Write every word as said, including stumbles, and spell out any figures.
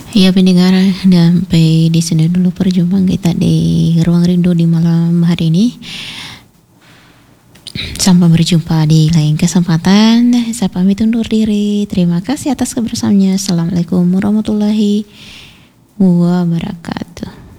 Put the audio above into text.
Ya pendengar, sampai di sini dulu perjumpaan kita di Ruang Rindu di malam hari ini. Sampai berjumpa di lain kesempatan. Saya pamit undur diri. Terima kasih atas kebersamaannya. Assalamualaikum warahmatullahi wabarakatuh.